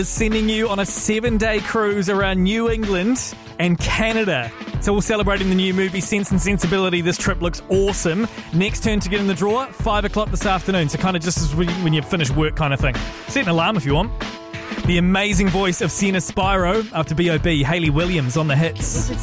Sending you on a 7-day cruise around New England and Canada. It's all celebrating the new movie Sense and Sensibility. This trip looks awesome. Next turn to get in the draw, 5 o'clock this afternoon. So kind of just as when you finish work kind of thing. Set an alarm if you want. The amazing voice of Sienna Spyro after B.O.B. Hayley Williams on the hits.